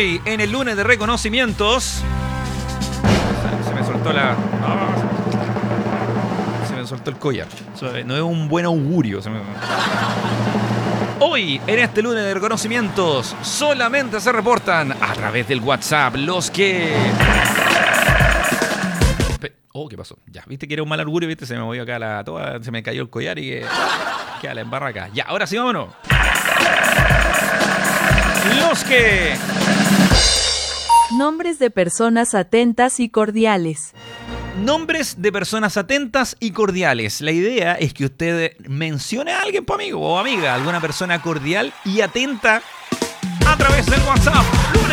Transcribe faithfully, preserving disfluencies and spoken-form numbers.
Hoy, en el lunes de reconocimientos... Se me soltó la... Se me soltó el collar. No es un buen augurio. Se me... Hoy, en este lunes de reconocimientos, solamente se reportan a través del WhatsApp los que... Oh, ¿qué pasó? Ya, viste que era un mal augurio, viste, se me movió acá la toda, se me cayó el collar y que queda la embarra acá. Ya, ahora sí, vámonos. Los que... Nombres de personas atentas y cordiales. Nombres de personas atentas y cordiales. La idea es que usted mencione a alguien, pues, amigo o amiga, alguna persona cordial y atenta a través del WhatsApp.